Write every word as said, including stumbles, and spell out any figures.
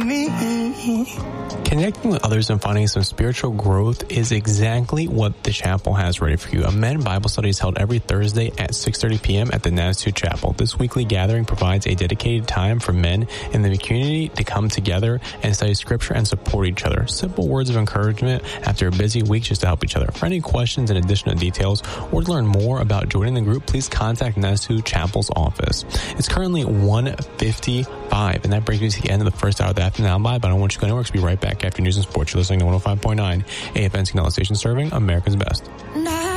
me. Connecting with others and finding some spiritual growth is exactly what the chapel has ready for you. A men Bible study is held every Thursday at six thirty p.m. at the Nazitu Chapel. This weekly gathering provides a dedicated time for men in the community to come together and study scripture and support each other. Simple words of encouragement after a busy week just to help each other. For any questions and additional details or to learn more about joining the group, please contact Nazitu Chapel's office. It's currently one fifty-five, and that brings me to the end of the first hour of the afternoon live, but I don't want you to go anywhere because we'll be right back after news and sports. You're listening to one oh five point nine A F N Signal Station, serving America's best. Nah.